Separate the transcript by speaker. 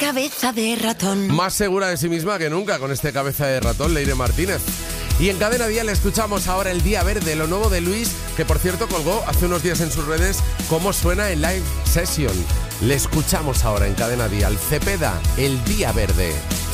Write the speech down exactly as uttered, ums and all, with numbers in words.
Speaker 1: cabeza de ratón.
Speaker 2: Más segura de sí misma que nunca con este cabeza de ratón, Leire Martínez. Y en Cadena Dial escuchamos ahora El Día Verde, lo nuevo de Luis, que por cierto colgó hace unos días en sus redes cómo suena en live session. Le escuchamos ahora en Cadena Dial. Cepeda, El Día Verde.